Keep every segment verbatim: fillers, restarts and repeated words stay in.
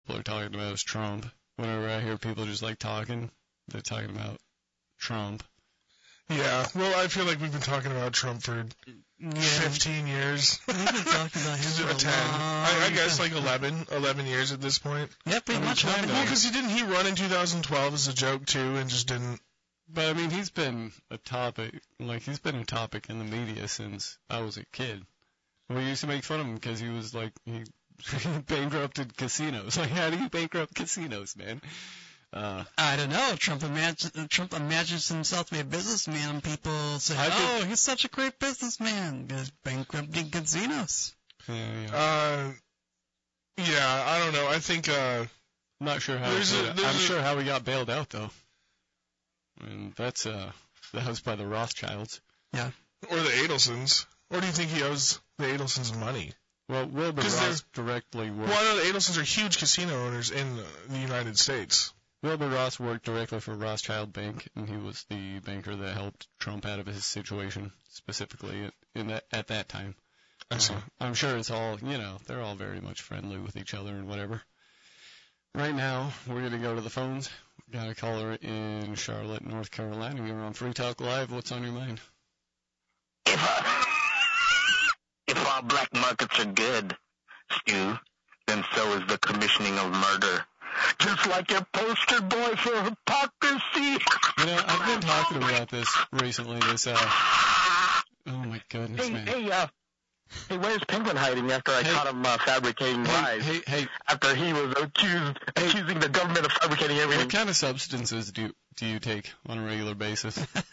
people are talking about is Trump. Whenever I hear people just like talking, they're talking about Trump. Yeah, well, I feel like we've been talking about Trump for Yeah. fifteen years. We've been talking about him for a ten. I, I guess like eleven, eleven years at this point. Yeah, pretty I mean, much. kind eleven of. Well, years. because he didn't he run in two thousand twelve as a joke too, and just didn't. But I mean, he's been a topic, like he's been a topic in the media since I was a kid. We used to make fun of him because he was like, he bankrupted casinos. Like, how do you bankrupt casinos, man? Uh, I don't know. Trump, imagine, Trump imagines himself to be a businessman. People say, I think- oh, he's such a great businessman. He's bankrupting casinos. yeah, yeah. Uh, yeah, I don't know. I think uh, I'm not sure how. there's he a- did it. there's I'm a- sure how he got bailed out though. I mean, that's uh, that was by the Rothschilds. or the Adelsons, or do you think he owes the Adelsons money? Well, Wilbur 'Cause Ross directly worked. Well, I know the Adelsons are huge casino owners in uh, the United States. Wilbur Ross worked directly for Rothschild Bank, and he was the banker that helped Trump out of his situation, specifically in that, at that time. I see. Uh, I'm sure it's all, you know, they're all very much friendly with each other and whatever. Right now, we're going to go to the phones. We've got a caller in Charlotte, North Carolina. You're on Free Talk Live. What's on your mind? If, uh, if our black markets are good, Stu, then so is the commissioning of murder. Just like your poster boy for hypocrisy. You know, I've been talking about this recently, this, uh, oh my goodness, Hey, man. hey, uh, hey, where's Penguin hiding after I Hey. caught him uh, fabricating Hey, lies? hey, hey, After he was accused, accusing the government of fabricating everything. what kind of substances do you, do you take on a regular basis?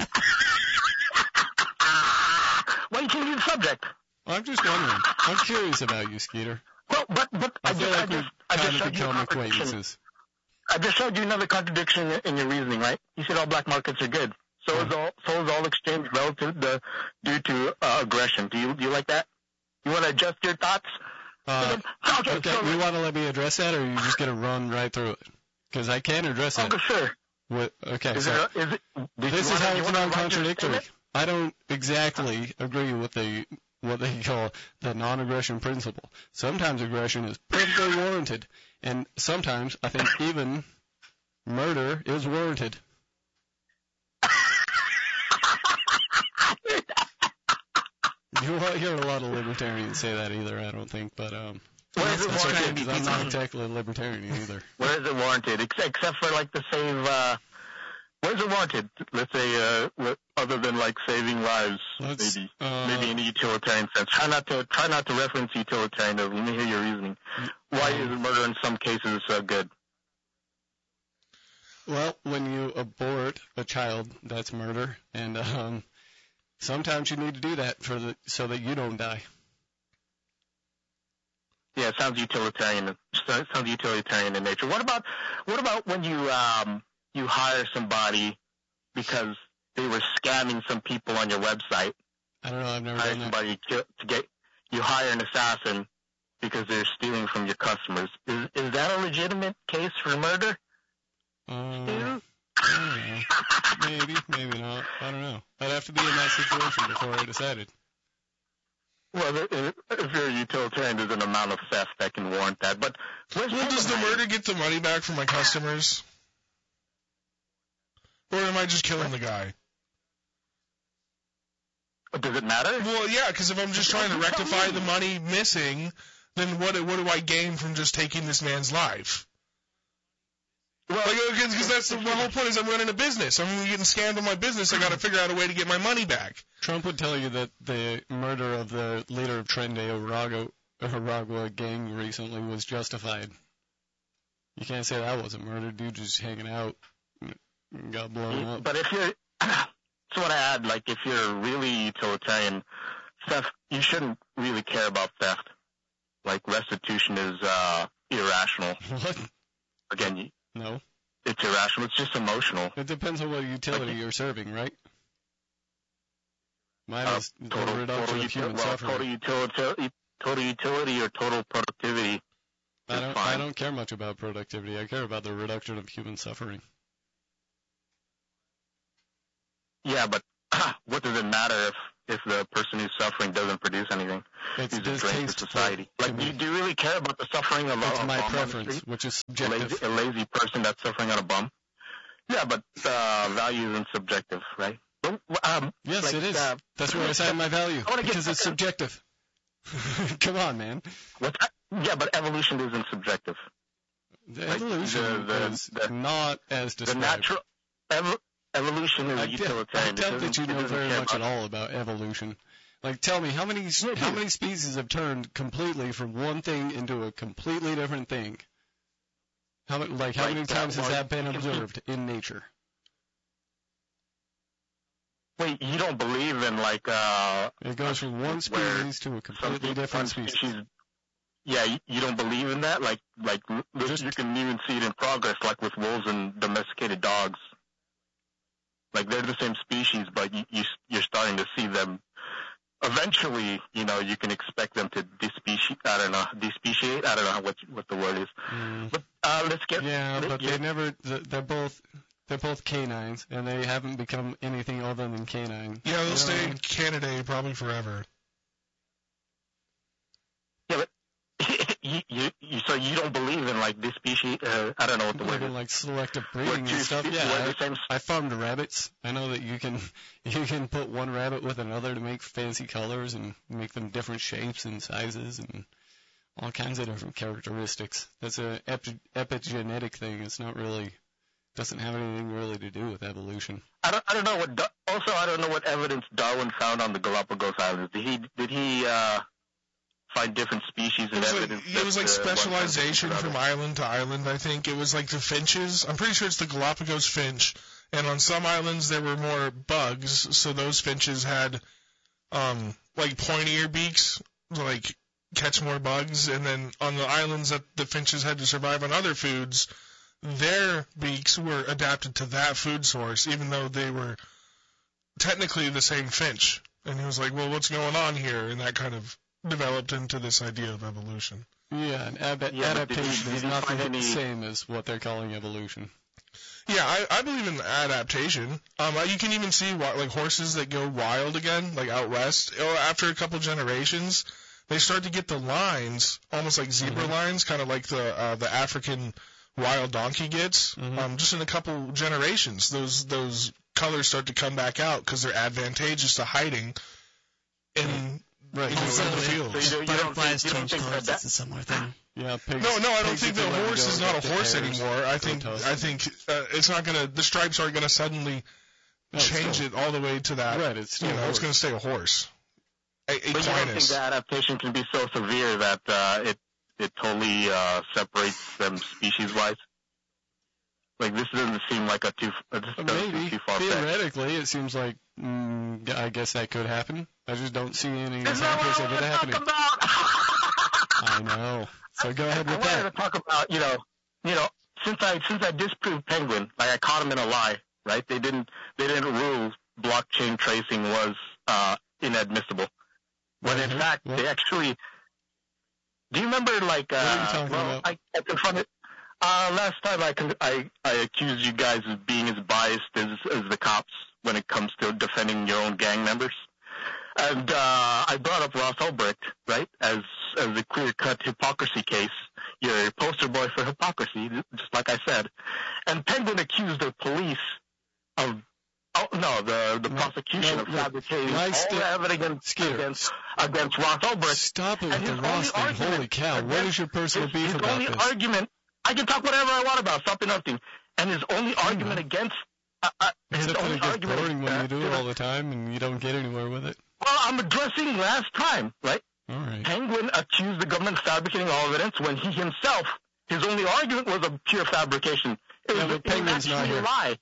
Why are you changing the subject? I'm just wondering. I'm curious about you, Skeeter. Well, but, but I I, feel just, like I we've just, I kind just of showed you a become contradiction. acquaintances. I just showed you another contradiction in your reasoning, right? You said all black markets are good. So is all, so is all exchange relative to, due to uh, aggression. Do you, do you like that? You want to adjust your thoughts? Uh, okay, okay, so, you want to let me address that, or are you just going to run right through it? Because I can address it. okay, sure. With, okay, Is so it, is it, did this you is wanna, how you it's wanna write your non-contradictory. statement? I don't exactly agree with the what they call the non-aggression principle. Sometimes aggression is perfectly warranted, and sometimes I think even murder is warranted. You won't hear a lot of libertarians say that either, I don't think, but um, Where is it that's okay, warranted? 'cause I'm not exactly a libertarian either. Where is it warranted? Except, except for like to save, uh, where is it warranted? Let's say, uh, what- other than like saving lives, Let's, maybe. uh, Maybe in a utilitarian sense. Try not to try not to reference utilitarianism. Let me hear your reasoning. Why is murder in some cases uh, good? Well, when you abort a child, that's murder, and um, sometimes you need to do that for the so that you don't die. Yeah, it sounds utilitarian. It sounds utilitarian in nature. What about what about when you um you hire somebody because they were scamming some people on your website? I don't know. I've never Hire done that. somebody to, to get you hire an assassin because they're stealing from your customers. Is is that a legitimate case for murder? Uh, Stu? I don't know. Maybe, maybe not. I don't know. I'd have to be in that situation before I decided. Well, if if you're a utilitarian, there's an amount of theft that can warrant that. But where's Well, does the Penguin hiding? murder get the money back from my customers? Or am I just killing the guy? Does it matter? Well, yeah, because if I'm just trying to rectify the money missing, then what, what do I gain from just taking this man's life? Well, Like, because that's the, the whole point is I'm running a business. I'm getting scammed on my business. I got to figure out a way to get my money back. Trump would tell you that the murder of the leader of Tren de Aragua, Aragua gang recently was justified. You can't say that wasn't murder. Dude just hanging out and got blown up. But if you're, that's what I add. Like, if you're really utilitarian, theft, you shouldn't really care about theft. Like, restitution is uh, irrational. What? Again, you, No. it's irrational. It's just emotional. It depends on what utility you're serving, right? Mine Uh, is the total, reduction total, of human util- well, suffering. total utility, total utility, or total productivity. I is don't. fine. I don't care much about productivity. I care about the reduction of human suffering. Yeah, but what does it matter if if the person who's suffering doesn't produce anything? It's He's a drain to distasteful society. to Like, do me. you, do you really care about the suffering of a, It's a my bum on the preference, street? which is A lazy, subjective. a lazy person that's suffering on a bum? Yeah, but uh, value isn't subjective, right? But, um, Yes, like, it is. Uh, That's where I assign my value, I wanna get because it's back- subjective. Come on, man. what's that? Yeah, but evolution isn't subjective. The Like, evolution the- the- is the- not as The described. natural ev- evolution is I, doubt- utilitarian. I It doubt doesn't- that you it know doesn't very care much about- at all about evolution. Like, tell me, how many Yeah, how dude. many species have turned completely from one thing into a completely different thing? How many, like, how Right, many that times has was- that been you can see- observed in nature? Wait, you don't believe in like uh It goes from one where species to a some completely people- different some species. Yeah, you, you don't believe in that. Like like l- Just- you can even see it in progress, like with wolves and domesticated dogs. Like they're the same species, but you, you you're starting to see them. Eventually, you know, you can expect them to despeciate. I don't know, despeciate. I don't know what what the word is. Mm. But uh, let's get. Yeah, let- but yeah, they never. th- They're both. They're both canines, and they haven't become anything other than canine. Yeah, they'll You know stay what I in mean? Canada probably forever. you, you, you, so you don't believe in like despeciate. Uh, I don't know what the word Even is. like selective Where breeding two and stuff. spe- Yeah, where I, the same I farmed rabbits. I know that you can you can put one rabbit with another to make fancy colors and make them different shapes and sizes and all kinds of different characteristics. That's a epi- epigenetic thing. It's not really doesn't have anything really to do with evolution. I don't, I don't know what. Da- Also, I don't know what evidence Darwin found on the Galapagos Islands. Did he, did he uh, find different species It and was evidence? like, it was like that, uh, one specialization found from another? island to island, I think. It was like the finches. I'm pretty sure it's the Galapagos finch. And on some islands there were more bugs, so those finches had um, like pointier beaks, like catch more bugs. And then on the islands that the finches had to survive on other foods, their beaks were adapted to that food source, even though they were technically the same finch. And he was like, well, what's going on here? And that kind of developed into this idea of evolution. Yeah, and ab- Yeah, but did he- adaptation did is he not find the any- same as what they're calling evolution. Yeah, I, I believe in adaptation. Um, you can even see wi- like horses that go wild again, like out west. Or after a couple generations, they start to get the lines, almost like zebra Mhm. lines, kind of like the uh, the African wild donkey gets. Mhm. Um, just in a couple generations, those those colors start to come back out because they're advantageous to hiding in Right. in, the- in the So fields. you, you don't Butterflies think, you don't change think colors. that, That's a similar thing. Yeah, pigs. No, no, I don't pigs think that the let horse go is get not a the horse hairs anymore. I go think toast. I think uh, it's not gonna. The stripes aren't gonna suddenly No, it's change still- it all the way to that. Right, it's still You know, a it's horse. gonna stay a horse. A, but you don't think equinus. the adaptation can be so severe that uh, it it totally uh, separates them species-wise? Like this doesn't seem like a too. Uh, this doesn't seem Maybe too far fetched. theoretically, it seems like mm, I guess that could happen. I just don't see any Isn't that examples what of I it want to happening. talk about? I know. So go ahead I with wanted to that. talk about, you know, you know, since I since I disproved Penguin, like I caught him in a lie, right? They didn't they didn't rule blockchain tracing was uh, inadmissible, when in Mhm. fact What? they actually. Do you remember like? Uh, What are you talking well, about? I, I confronted. Uh, last time I, con- I I accused you guys of being as biased as as the cops when it comes to defending your own gang members. And uh, I brought up Ross Ulbricht, right, as as a clear-cut hypocrisy case. You're a poster boy for hypocrisy, just like I said. And Penguin accused the police of, oh no, the the No, prosecution no, of look, fabricating my all sta- the evidence Skeeter. against against Ross Ulbricht. Stop it And with the his Ross only thing. argument Holy cow! What against- is your personal His, beef his about only this? argument, I can talk whatever I want about something, nothing. And his only argument against, uh, uh, his Except that only it gets argument. boring when uh, you do it all the time and you don't get anywhere with it. Well, I'm addressing last time, right? All right. Penguin accused the government of fabricating all evidence when he himself, his only argument was a pure fabrication. It was, Yeah, but it was Penguin's not actually here. a lie.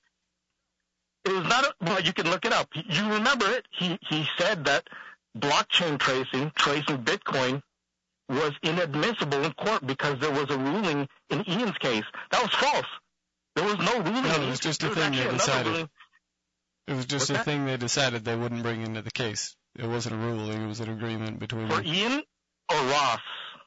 It was not a, well, you can look it up. You remember it. He, he said that blockchain tracing, tracing Bitcoin, was inadmissible in court because there was a ruling in Ian's case. That was false. There was no ruling. No, in it was Ian's just case. a There was thing they actually another decided. ruling. It was just What's a that? thing they decided they wouldn't bring into the case. It wasn't a ruling. It was an agreement between For Ian or Ross?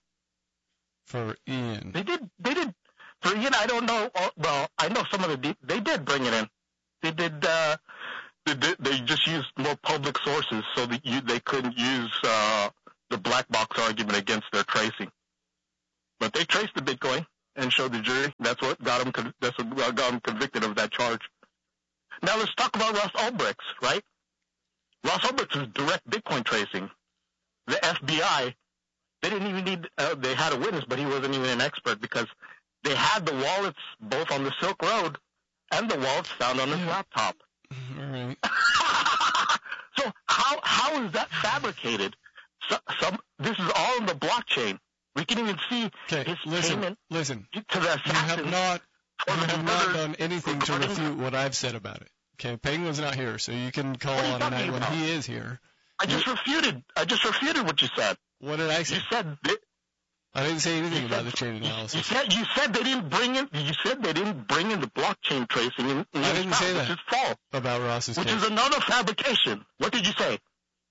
for Ian. They did. They did. For Ian, I don't know. oh, Well, I know some of the. de- They did bring it in. They did. Uh, they, they just used more public sources so that you, they couldn't use uh, the black box argument against their tracing. But they traced the Bitcoin and showed the jury. That's what got them. That's what got them convicted of that charge. Now let's talk about Ross Ulbricht, right? Ross Ulbricht was direct Bitcoin tracing. The F B I, they didn't even need. Uh, they had a witness, but he wasn't even an expert because they had the wallets both on the Silk Road and the wallets found on his Yeah. laptop. All right. So how how is that fabricated? So, some this is all in the blockchain. We can even see Okay, his listen, payment listen. to the You have assassin. not, for you the have not murder. done anything to recording. refute what I've said about it. Okay, Penguin's not here, so you can call What are you on a night talking when about? he is here. I just refuted. I just refuted what you said. What did I say? You said that, I didn't say anything you about said- the chain you analysis. said you said they didn't bring in. You said they didn't bring in the blockchain tracing. In, in I his didn't trial, say that. Which is false. About Ross's Which case. is another fabrication. What did you say?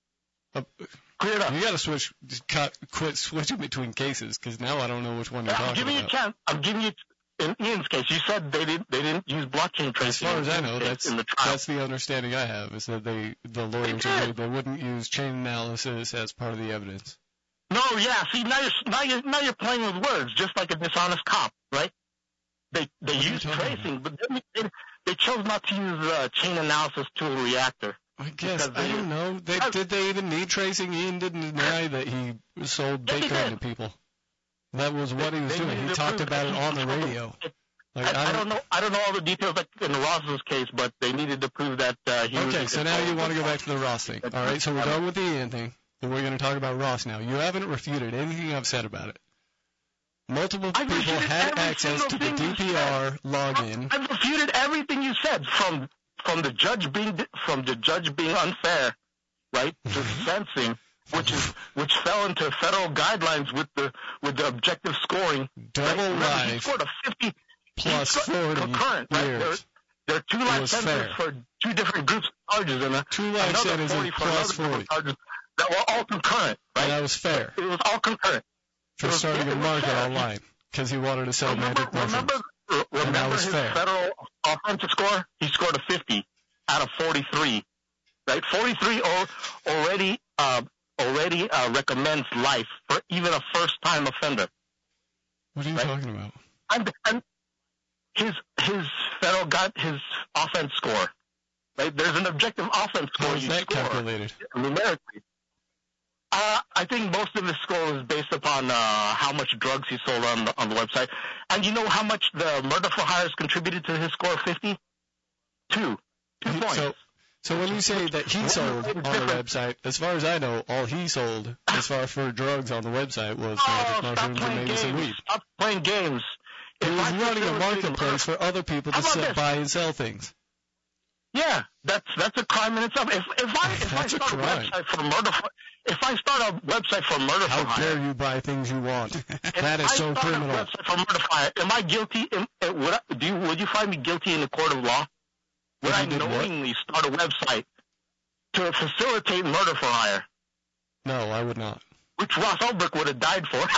Uh, Clear it up. You got to switch, just cut, quit switching between cases, because now I don't know which one you're I'm talking giving you a about. chance. I'm giving you. In Ian's case, you said they didn't. They didn't use blockchain As tracing. far as I in know, Ian's case that's in the trial. that's the understanding I have, is that they the lawyers They did. agreed they wouldn't use chain analysis as part of the evidence. No, yeah. See, now you're now you're now you're playing with words, just like a dishonest cop, right? They they What are you use talking tracing, but then they, they chose not to use uh, chain analysis tool reactor. I guess Because I they- don't know. They, I- did they even need tracing? Ian didn't deny that he sold Yes, he Bitcoin did. to people. That was what he was They doing. needed He to talked prove about that it he on the sold radio. it. Like I, I don't know. I don't know all the details like in Ross's case, but they needed to prove that uh, he was. Okay, so now you want to go back to the Ross thing. All right, so we're done with the Ian thing, and we're going to talk about Ross now. You haven't refuted anything I've said about it. Multiple I people refuted had every access to single the thing you D P R login. I've refuted everything you said, from from the judge being from the judge being unfair, right, to sentencing, which is which fell into federal guidelines with the with the objective scoring. Double right? Remember, he life scored a fifty plus he scored forty concurrent, right? There, years. there are two It life was sentences fair. for two different groups of charges, and a, Two life another sentences forty for plus another group forty. of charges that were all concurrent, And right? that was fair It was all concurrent. for It was- starting it a was market fair. online because he wanted to sell Remember, magic mushrooms. remember, re- And that remember was his fair. federal offensive score? He scored a fifty out of forty-three, right? forty-three al- already uh, already uh, recommends life for even a first-time offender. What are you right? talking about? And, and his his federal got his offense score, right? There's an objective offense score How is you that score calculated? numerically. Uh, I think most of his score is based upon uh, how much drugs he sold on the, on the website. And you know how much the murder for hires contributed to his score of fifty? Two. Two He- points. So, so when you say that he What sold is on the different? website, as far as I know, all he sold as far for drugs on the website was oh, magic stop mushrooms and playing maybe some games. weed. Stop playing games. He If was I running a facilitated marketplace murder- for other people to How about sell, this? buy and sell things. Yeah, that's that's a crime in itself. If if I if I That's a start a, crime. website for murder for if I start a website for murder for How hire, dare you buy things you want? if That is I so start criminal. a website for murder for hire, am I guilty? Am, uh, would I, do you, would you find me guilty in the court of law? Would If I you did what? knowingly start a website to facilitate murder for hire, No, I would not. which Ross Ulbricht would have died for?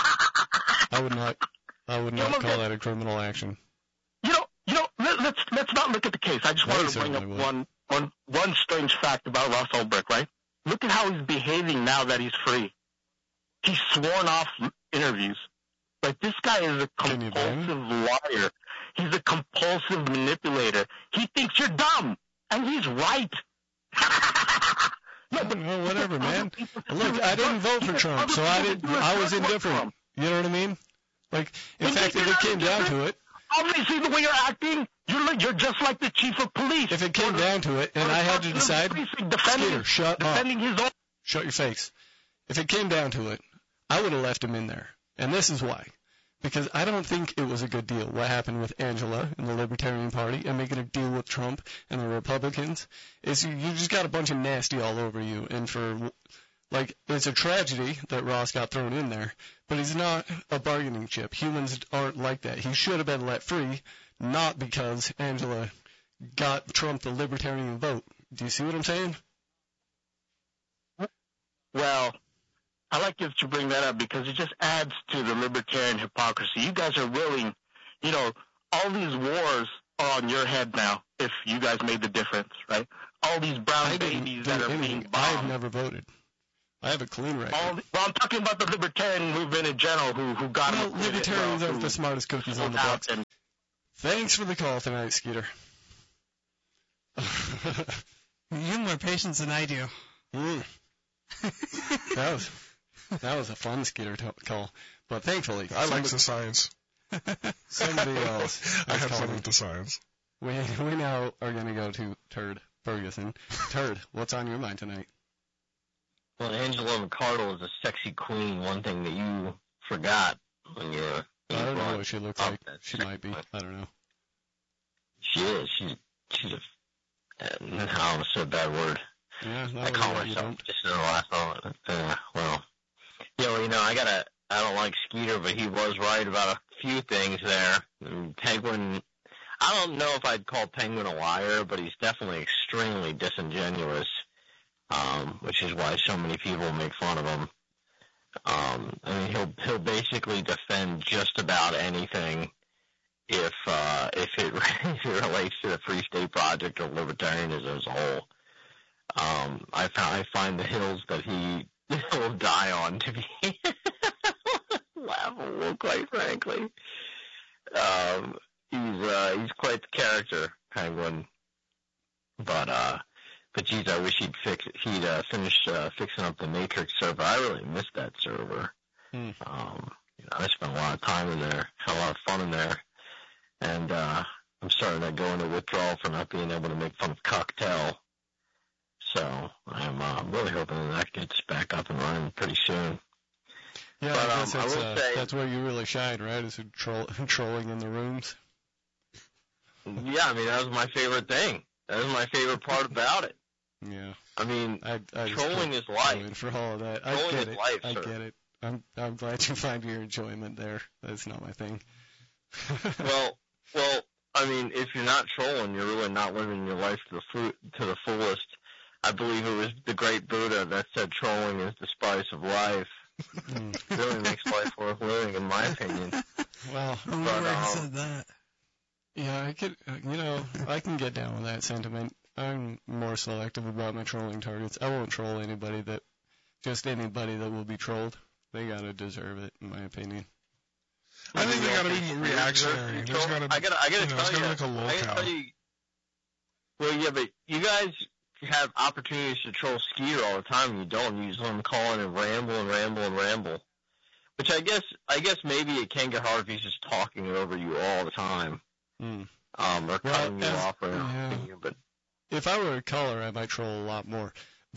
I would not. I would You not know, call that a criminal action. You know, you know. Let, let's let's not look at the case. I just They wanted to bring up certainly would. one one one strange fact about Ross Ulbricht. Right? Look at how he's behaving now that he's free. He's sworn off interviews. Like, this guy is a Can you blame compulsive liar. He's a compulsive manipulator. He thinks you're dumb, and he's right. No, but Well, whatever, man. people- Look, I didn't vote for Trump, so I didn't. I was indifferent. You know what I mean? Like, in And fact, you're if it not came down to indifferent. it, Obviously, the way you're acting, you're like, you're just like the chief of police. if it came down to it, and I had to decide, defending, Skeeter, shut up. defending his own. Shut your face. If it came down to it, I would have left him in there. And this is why. Because I don't think it was a good deal what happened with Angela and the Libertarian Party and making a deal with Trump and the Republicans. Is you, you just got a bunch of nasty all over you. And for, like, it's a tragedy that Ross got thrown in there, but he's not a bargaining chip. Humans aren't like that. He should have been let free, not because Angela got Trump the Libertarian vote. Do you see what I'm saying? Well, I like that you bring that up because it just adds to the libertarian hypocrisy. You guys are willing, you know, all these wars are on your head now if you guys made the difference, right? all these brown I didn't babies do that are being anything. bombed. I have never voted. I have a clean record. All the, well, I'm talking about the libertarian movement in general, who who got No, included, libertarians well, aren't who the smartest cookies on the out blocks. and- Thanks for the call tonight, Skeeter. You have more patience than I do. Mm. That was that was a fun Skeeter t- call, but thankfully, I like somebody, the science. somebody else. I has have called fun in. with the science. We we now are going to go to Turd Ferguson. Turd, what's on your mind tonight? Well, Angela McArdle is a sexy queen. One thing that you forgot when you were. I don't know what she looks Oh, like. that's She might be. fine. I don't know. She is. She's. She's a. Uh, I don't want to say a bad word. Yeah, no, I call yeah, you myself don't. just in the last moment. Uh, well, yeah, well, you know, I gotta. I don't like Skeeter, but he was right about a few things there. And Penguin. I don't know if I'd call Penguin a liar, but he's definitely extremely disingenuous, um, which is why so many people make fun of him. Um, I mean, he'll he'll basically defend just about anything if uh, if it if it relates to the Free State Project or libertarianism as a whole. Um, I find I find the hills that he will die on to be laughable, quite frankly. Um, he's uh, he's quite the character, Penguin. But uh, but geez, I wish he'd fix he'd uh, finish uh, fixing up the Matrix server. I really missed that server. Hmm. Um, you know, I spent a lot of time in there, had a lot of fun in there, and uh, I'm starting to go into withdrawal for not being able to make fun of Cocktail. So I'm uh, really hoping that, that gets back up and running pretty soon. Yeah, But, I guess um, I that's, will uh, say- that's where you really shine, right? Is troll- trolling in the rooms. Yeah, I mean, that was my favorite thing. That was my favorite part about it. Yeah, I mean, I, I just trolling can't is life. go in for all of that. I Trolling get is it. life, I sir. get it. I'm I'm glad you find your enjoyment there. That's not my thing. Well, well, I mean, if you're not trolling, you're really not living your life to the fu- to the fullest. I believe it was the great Buddha that said trolling is the spice of life. Mm. It really makes life worth living, in my opinion. Well, I don't But, know where um, he said that. yeah, I could, uh, you know, I can get down with that sentiment. I'm more selective about my trolling targets. I won't troll anybody that, just anybody that will be trolled. They gotta deserve it, in my opinion. I think they gotta be You reactionary. deserve to There's troll. gotta, I gotta, I gotta you know, there's tell you, gotta be like a I gotta locale. tell you. Well, yeah, but you guys have opportunities to troll Skeeter all the time. You don't. You just let him call in and ramble and ramble and ramble. Which I guess, I guess maybe it can get hard if he's just talking over you all the time, Mm. um, or Well, cutting you as- off or yeah. interrupting you. But If I were a caller, I might troll a lot more.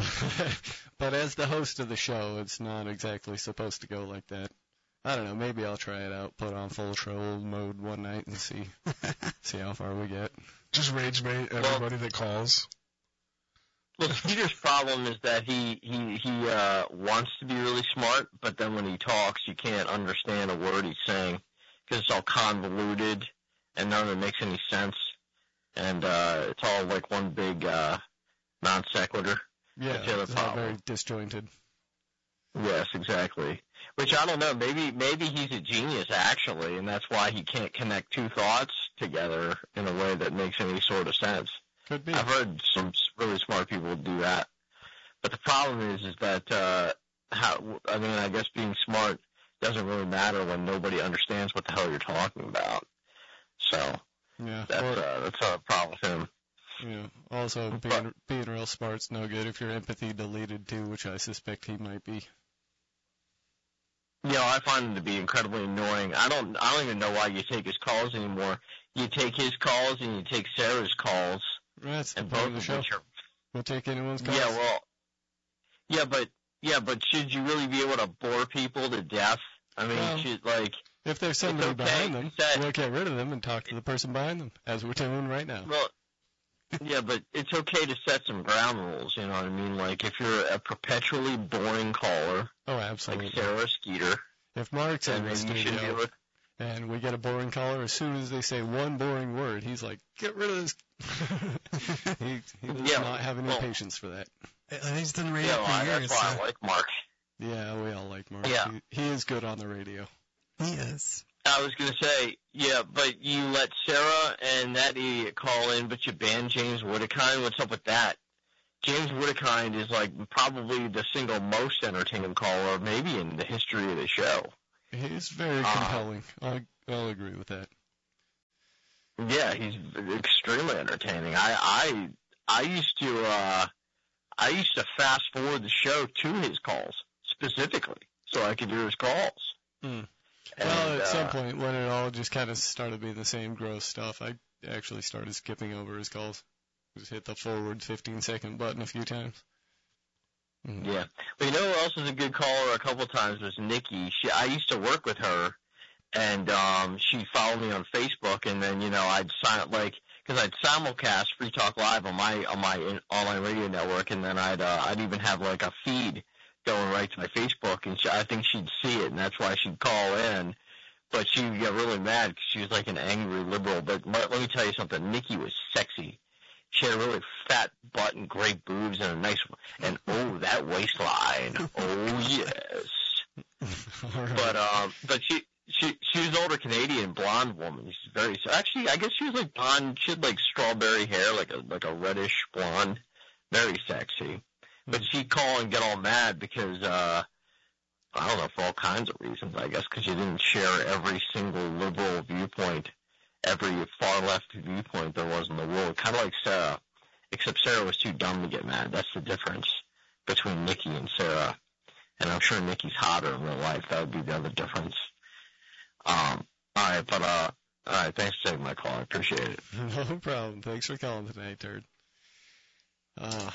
But as the host of the show, it's not exactly supposed to go like that. I don't know. Maybe I'll try it out. Put on full troll mode one night and see see how far we get. Just rage bait everybody that calls. well, Skeeter's problem is that he he he uh, wants to be really smart, but then when he talks, you can't understand a word he's saying because it's all convoluted and none of it makes any sense, and uh, it's all like one big uh, non sequitur. Yeah, That's the other it's all problem. very disjointed. Yes, exactly. Which I don't know. Maybe maybe he's a genius actually, and that's why he can't connect two thoughts together in a way that makes any sort of sense. Could be. I've heard some s- really smart people do that, but the problem is, is that uh, how? I mean, I guess being smart doesn't really matter when nobody understands what the hell you're talking about. So Yeah. that's Or, uh, that's a problem with him. yeah. Also, being being real smart's no good if your empathy deleted too, which I suspect he might be. You know, I find him to be incredibly annoying. I don't, I don't even know why you take his calls anymore. You take his calls and you take Sarah's calls, That's the and point both of the of show. which are We'll take anyone's calls. yeah, well, yeah, but yeah, but should you really be able to bore people to death? I mean, Well, should like, If there's somebody okay behind them, that- we'll get rid of them and talk to the person behind them, as we're doing right now. well, yeah, but it's okay to set some ground rules. You know what I mean? Like, if you're a perpetually boring caller, Oh, like absolutely. Sarah Skeeter, If Mark's in then the you should be studio able to. and we get a boring caller, as soon as they say one boring word, he's like, get rid of this. he, he does Yeah, not have any well- patience for that. And he's done radio Yeah, well, for that's years. why So I like Mark. Yeah, we all like Mark. Yeah. He, he is good on the radio. he is. I was gonna say, yeah, but you let Sarah and that idiot call in, but you banned James Whittakind. What's up with that? James Whittakind is like probably the single most entertaining caller, maybe in the history of the show. He's very Uh, compelling. I'll, I'll agree with that. Yeah, he's extremely entertaining. I I I used to uh, I used to fast forward the show to his calls specifically, so I could hear his calls. Hmm. And, Well, at some uh, point when it all just kind of started being the same gross stuff, I actually started skipping over his calls. Just hit the forward fifteen second button a few times. Mm. Yeah. But you know who else was a good caller a couple times was Nikki. She I used to work with her, and um, she followed me on Facebook, and then you know I'd sign like because I'd simulcast Free Talk Live on my on my in, online radio network, and then I'd uh, I'd even have like a feed going right to my Facebook, and she, I think she'd see it, and that's why she'd call in. But she would get really mad because she was like an angry liberal. But let, let me tell you something, Nikki was sexy. She had a really fat butt and great boobs and a nice, and oh, that waistline. Oh, yes. But, um, but she, she, she was an older Canadian blonde woman. She's very, actually, I guess she was like blonde. She had like strawberry hair, like a, like a reddish blonde. Very sexy. But she'd call and get all mad because, uh, I don't know, for all kinds of reasons, I guess, because she didn't share every single liberal viewpoint, every far-left viewpoint there was in the world, kind of like Sarah, except Sarah was too dumb to get mad. That's the difference between Nikki and Sarah. And I'm sure Nikki's hotter in real life. That would be the other difference. Um, all right, but, uh, all right, thanks for taking my call. I appreciate it. No problem. Thanks for calling tonight, Turd. Uh.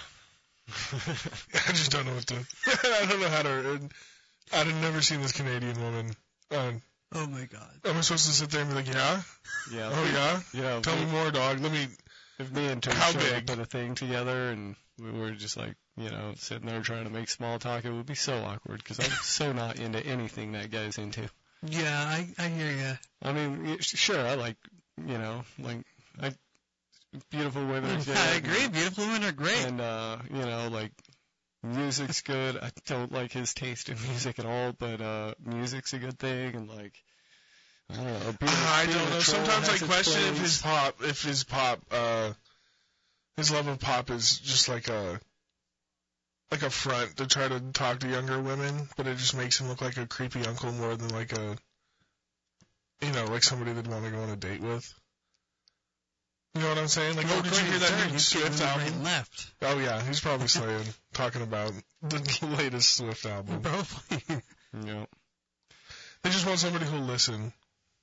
I just don't know what to, I don't know how to, I've never seen this Canadian woman. Uh, Oh my God. am I supposed to sit there and be like, yeah? Yeah. Oh, yeah? Yeah. Tell me more, dog. Let me, If me and Turd How showed big? up at a thing together and we were just like, you know, sitting there trying to make small talk, it would be so awkward because I'm so not into anything that guy's into. Yeah, I I hear ya. I mean, y- sure, I like, you know, like, I, beautiful women. are good, I agree. Beautiful women are great. And, uh, you know, like, music's good. I don't like his taste in music at all, but, uh, music's a good thing. And, like, I don't know. Being, I being don't a know. troll Sometimes I has its question if place. his pop, if his pop, uh, his love of pop is just like a, like a front to try to talk to younger women, but it just makes him look like a creepy uncle more than like a, you know, like somebody they'd want to go on a date with. You know what I'm saying? Like, oh, did you hear that new Swift Right and album? left. Oh yeah, he's probably saying, talking about the latest Swift album. Probably. Yeah. They just want somebody who'll listen.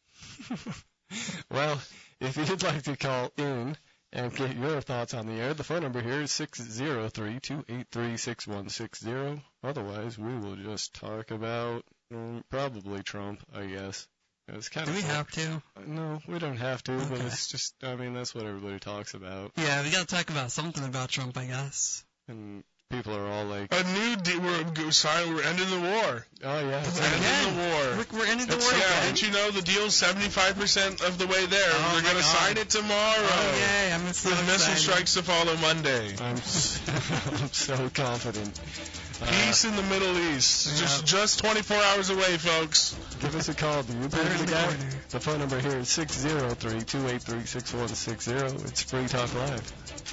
Well, if you'd like to call in and get your thoughts on the air, the phone number here is six zero three, two eight three, six one six zero. Otherwise, we will just talk about um, probably Trump, I guess. It's kind Do of we fun. have to? No, we don't have to, but Okay. it's just, I mean, that's what everybody talks about. Yeah, we gotta talk about something about Trump, I guess. And people are all like, A new deal. We're go- sorry, we're ending the war. oh, yeah. We're it's ending Again. the war. We're, we're ending the That's- war Yeah, again. didn't you know the deal's seventy-five percent of the way there? Oh We're my gonna God. sign it tomorrow. Oh, yay, I'm so With missile excited. strikes to follow Monday. I'm, s- I'm so confident. Uh, Peace in the Middle East. yeah. Just just twenty-four hours away, folks. give us a call. Do you Better believe in the the guy? corner. The phone number here is six zero three, two eight three, six one six zero. It's Free Talk Live.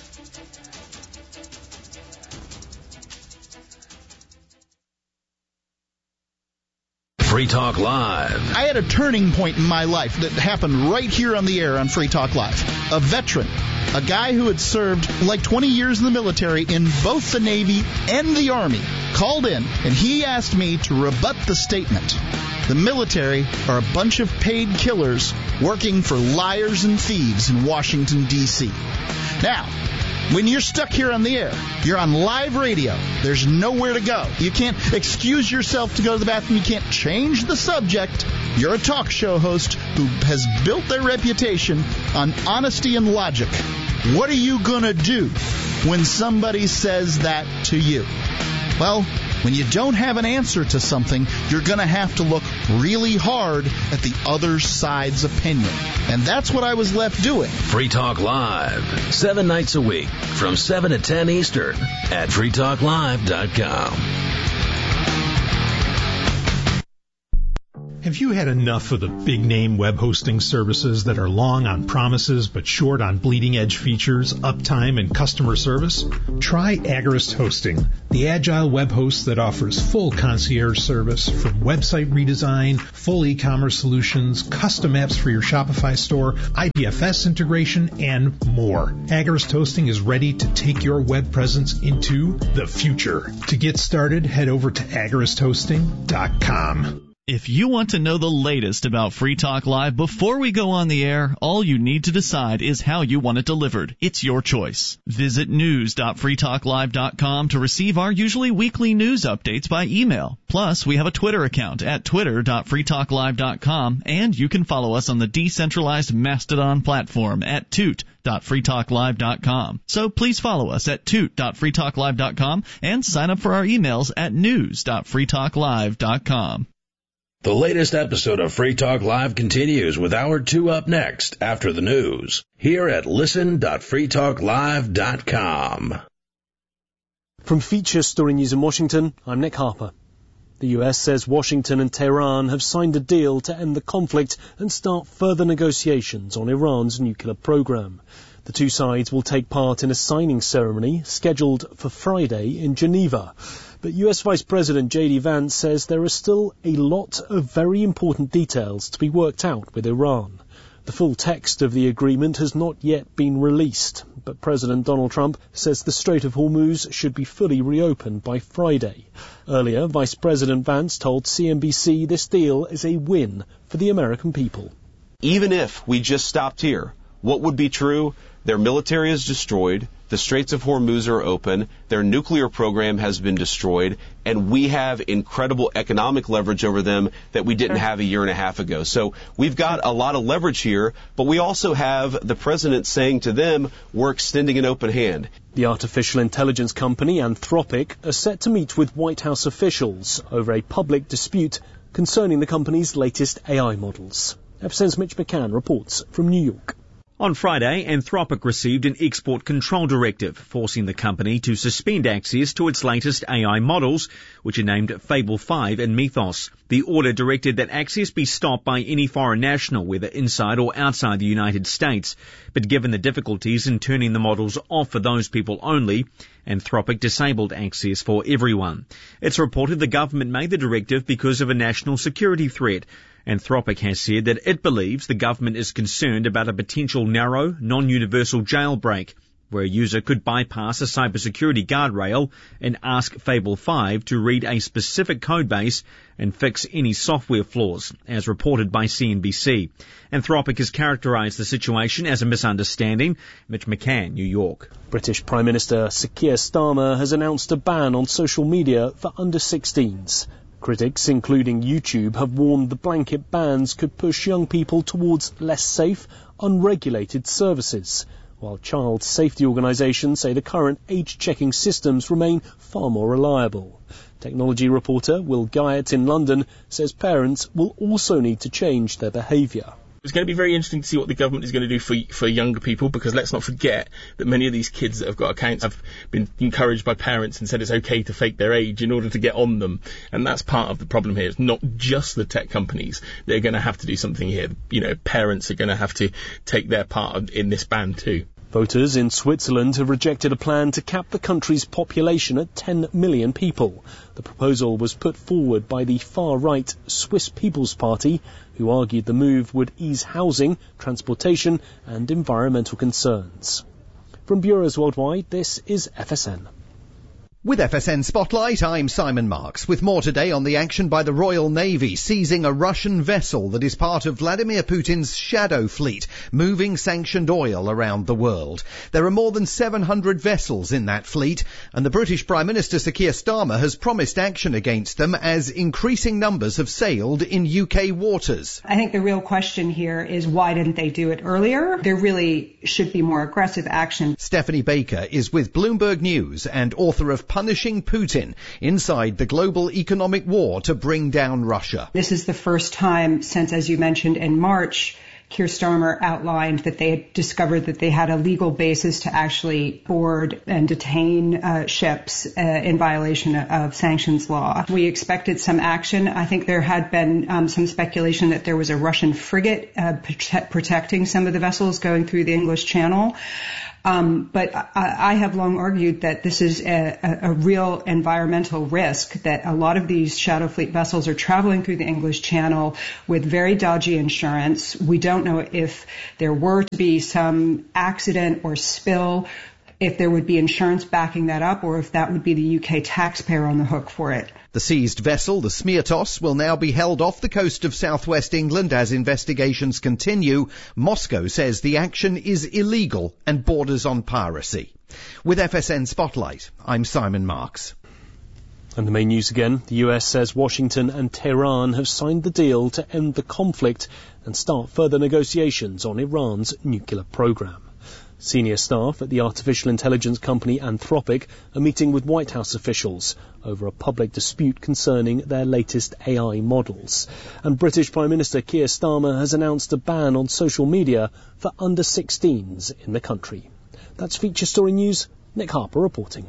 Free Talk Live. I had a turning point in my life that happened right here on the air on Free Talk Live. A veteran, a guy who had served like twenty years in the military in both the Navy and the Army, called in and he asked me to rebut the statement. The military are a bunch of paid killers working for liars and thieves in Washington, D C Now, when you're stuck here on the air, you're on live radio. There's nowhere to go. You can't excuse yourself to go to the bathroom. You can't change the subject. You're a talk show host who has built their reputation on honesty and logic. What are you going to do when somebody says that to you? Well, when you don't have an answer to something, you're going to have to look really hard at the other side's opinion. And that's what I was left doing. Free Talk Live. Seven nights a week from seven to ten Eastern at free talk live dot com. Have you had enough of the big-name web hosting services that are long on promises but short on bleeding-edge features, uptime, and customer service? Try Agorist Hosting, the agile web host that offers full concierge service from website redesign, full e-commerce solutions, custom apps for your Shopify store, I P F S integration, and more. Agorist Hosting is ready to take your web presence into the future. To get started, head over to agorist hosting dot com. If you want to know the latest about Free Talk Live before we go on the air, all you need to decide is how you want it delivered. It's your choice. Visit news dot free talk live dot com to receive our usually weekly news updates by email. Plus, we have a Twitter account at twitter dot free talk live dot com, and you can follow us on the decentralized Mastodon platform at toot dot free talk live dot com. So please follow us at toot dot free talk live dot com and sign up for our emails at news dot free talk live dot com. The latest episode of Free Talk Live continues with Hour two up next after the news here at listen dot free talk live dot com. From Feature Story News in Washington, I'm Nick Harper. The U S says Washington and Tehran have signed a deal to end the conflict and start further negotiations on Iran's nuclear program. The two sides will take part in a signing ceremony scheduled for Friday in Geneva. But U S Vice President J D Vance says there are still a lot of very important details to be worked out with Iran. The full text of the agreement has not yet been released, but President Donald Trump says the Strait of Hormuz should be fully reopened by Friday. Earlier, Vice President Vance told C N B C this deal is a win for the American people. Even if we just stopped here, what would be true? Their military is destroyed, the Straits of Hormuz are open, their nuclear program has been destroyed, and we have incredible economic leverage over them that we didn't have a year and a half ago. So we've got a lot of leverage here, but we also have the president saying to them, we're extending an open hand. The artificial intelligence company Anthropic are set to meet with White House officials over a public dispute concerning the company's latest A I models. F S N's Mitch McCann reports from New York. On Friday, Anthropic received an export control directive, forcing the company to suspend access to its latest A I models, which are named Fable five and Mythos. The order directed that access be stopped by any foreign national, whether inside or outside the United States. But given the difficulties in turning the models off for those people only, Anthropic disabled access for everyone. It's reported the government made the directive because of a national security threat. Anthropic has said that it believes the government is concerned about a potential narrow, non-universal jailbreak, where a user could bypass a cybersecurity guardrail and ask Fable five to read a specific codebase and fix any software flaws, as reported by C N B C. Anthropic has characterized the situation as a misunderstanding. Mitch McCann, New York. British Prime Minister Sir Keir Starmer has announced a ban on social media for under sixteens. Critics, including YouTube, have warned the blanket bans could push young people towards less safe, unregulated services, while child safety organisations say the current age-checking systems remain far more reliable. Technology reporter Will Guyot in London says parents will also need to change their behaviour. It's going to be very interesting to see what the government is going to do for for younger people, because let's not forget that many of these kids that have got accounts have been encouraged by parents and said it's okay to fake their age in order to get on them. And that's part of the problem here. It's not just the tech companies. They're going to have to do something here. You know, parents are going to have to take their part in this ban too. Voters in Switzerland have rejected a plan to cap the country's population at ten million people. The proposal was put forward by the far-right Swiss People's Party, who argued the move would ease housing, transportation and environmental concerns. From Bureaus Worldwide, this is F S N. With F S N Spotlight, I'm Simon Marks, with more today on the action by the Royal Navy seizing a Russian vessel that is part of Vladimir Putin's shadow fleet, moving sanctioned oil around the world. There are more than seven hundred vessels in that fleet, and the British Prime Minister Sir Keir Starmer has promised action against them as increasing numbers have sailed in U K waters. I think the real question here is why didn't they do it earlier? There really should be more aggressive action. Stephanie Baker is with Bloomberg News and author of Punishing Putin Inside the Global Economic War to Bring Down Russia. This is the first time since, as you mentioned, in March, Keir Starmer outlined that they had discovered that they had a legal basis to actually board and detain uh, ships uh, in violation of sanctions law. We expected some action. I think there had been um, some speculation that there was a Russian frigate uh, prote- protecting some of the vessels going through the English Channel. Um, but I, I have long argued that this is a, a, a real environmental risk, that a lot of these shadow fleet vessels are traveling through the English Channel with very dodgy insurance. We don't know if there were to be some accident or spill, if there would be insurance backing that up, or if that would be the U K taxpayer on the hook for it. The seized vessel, the Smirtos, will now be held off the coast of southwest England as investigations continue. Moscow says the action is illegal and borders on piracy. With F S N Spotlight, I'm Simon Marks. And the main news again, the U S says Washington and Tehran have signed the deal to end the conflict and start further negotiations on Iran's nuclear program. Senior staff at the artificial intelligence company Anthropic are meeting with White House officials over a public dispute concerning their latest A I models. And British Prime Minister Keir Starmer has announced a ban on social media for under sixteens in the country. That's Feature Story News. Nick Harper reporting.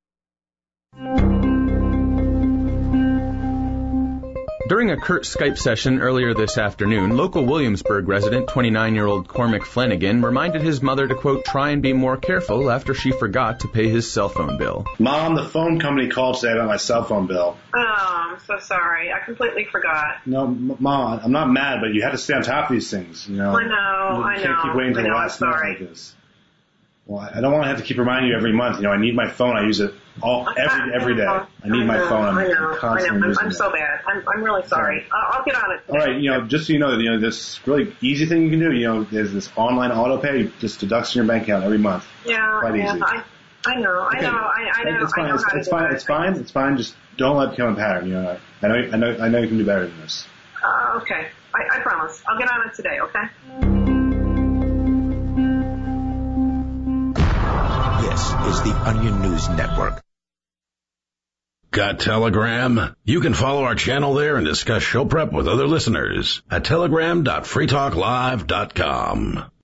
During a curt Skype session earlier this afternoon, local Williamsburg resident twenty-nine-year-old Cormac Flanagan reminded his mother to, quote, try and be more careful after she forgot to pay his cell phone bill. Mom, the phone company called today about my cell phone bill. Oh, I'm so sorry. I completely forgot. No, m- Mom, I'm not mad, but you had to stay on top of these things, you know. I know, you I know. can't keep waiting until I know, the last I'm minute sorry. like this. Well, I don't want to have to keep reminding you every month. You know, I need my phone. I use it all every every day. I need my know, phone. I'm I know, constantly I know. I'm, using I'm it. so bad. I'm, I'm really sorry. I'll, I'll get on it today. All right, you know, just so you know, you know, this really easy thing you can do. You know, there's this online auto pay. It just deducts from your bank account every month. Yeah, Quite yeah. easy. I, I know, I Okay. know, I, I know. It's fine. I know It's, how it's to fine. do it. It's fine. It's fine. Just don't let it become a pattern. You know, I know. I know. I know you can do better than this. Uh, okay, I, I promise. I'll get on it today. Okay. This is the Onion News Network. Got Telegram? You can follow our channel there and discuss show prep with other listeners at telegram dot free talk live dot com.